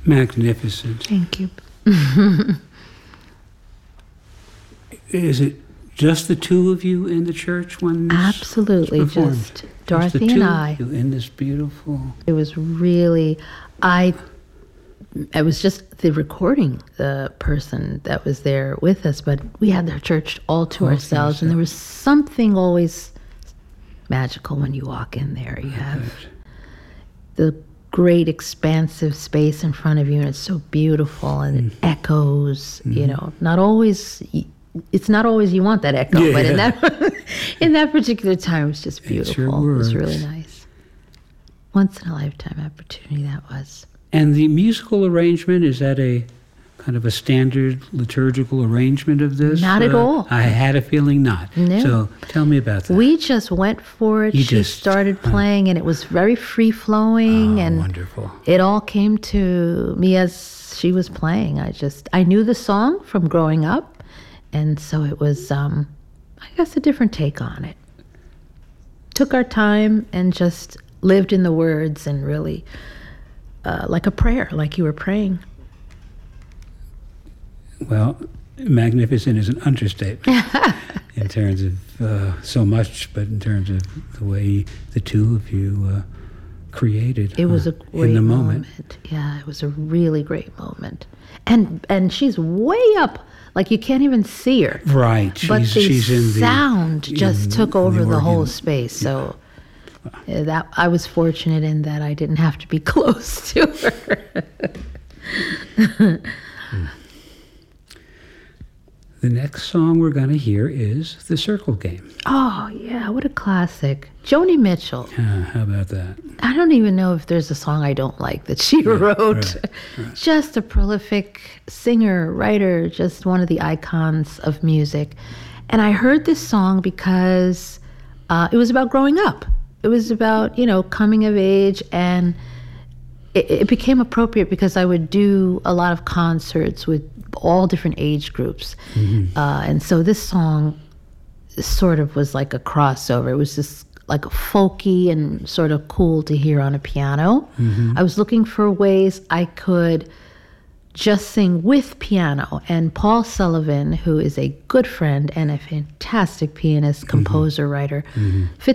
Magnificent. Thank you. Is it just the two of you in the church when this Absolutely, was performed? just Dorothy the two and of I. you in this beautiful. It was really, I was just the recording person that was there with us, but we had the church all to ourselves, and there was something always magical when you walk in there. You have the great expansive space in front of you, and it's so beautiful, and it echoes, you know, not always, it's not always you want that echo, but in that particular time, it was just beautiful. It was really nice. Once in a lifetime opportunity that was. And the musical arrangement, is that a kind of a standard liturgical arrangement of this? Not at all. I had a feeling not. No. So tell me about that. We just went for it. She started playing, and it was very free-flowing. And wonderful. It all came to me as she was playing. I knew the song from growing up, and so it was, I guess, a different take on it. Took our time and just lived in the words and really... like a prayer, like you were praying. Well, magnificent is an understatement in terms of so much, but in terms of the way the two of you created. It was a great in the moment. Yeah, it was a really great moment. And she's way up, like you can't even see her. Right. But she's in sound just took over the whole space. So that I was fortunate in that I didn't have to be close to her. The next song we're going to hear is The Circle Game. Oh, yeah, what a classic. Joni Mitchell. How about that? I don't even know if there's a song I don't like that she wrote. Right. Just a prolific singer, writer, just one of the icons of music. And I heard this song because it was about growing up. It was about, coming of age, and it became appropriate because I would do a lot of concerts with all different age groups. Mm-hmm. And so this song sort of was like a crossover. It was just like folky and sort of cool to hear on a piano. Mm-hmm. I was looking for ways I could just sing with piano. And Paul Sullivan, who is a good friend and a fantastic pianist, composer, writer, fit